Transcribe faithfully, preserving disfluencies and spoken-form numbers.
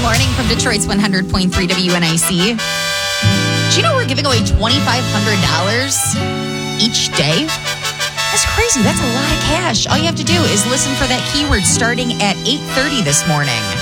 morning from Detroit's one hundred point three W N I C. Do you know we're giving away twenty-five hundred dollars each day? That's crazy. That's a lot of cash. All you have to do is listen for that keyword starting at eight thirty this morning.